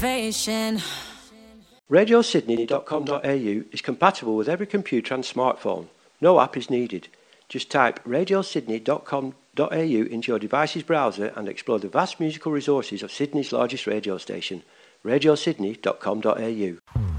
Patient. RadioSydney.com.au is compatible with every computer and smartphone. No app is needed. Just type RadioSydney.com.au into your device's browser and explore the vast musical resources of Sydney's largest radio station, RadioSydney.com.au.